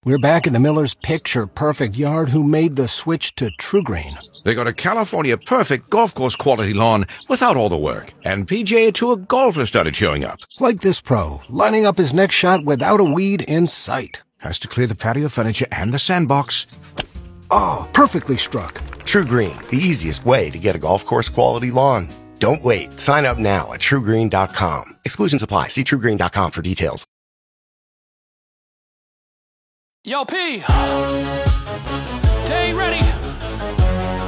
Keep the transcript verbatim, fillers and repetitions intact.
We're back in the Miller's picture-perfect yard who made the switch to TruGreen. They got a California-perfect golf course quality lawn without all the work. And P G A Tour golfers started showing up. Like this pro, lining up his next shot without a weed in sight. Has to clear the patio furniture and the sandbox. Oh, perfectly struck. TruGreen, the easiest way to get a golf course quality lawn. Don't wait. Sign up now at True Green dot com. Exclusions apply. See True Green dot com for details. Yo, P. They ain't ready.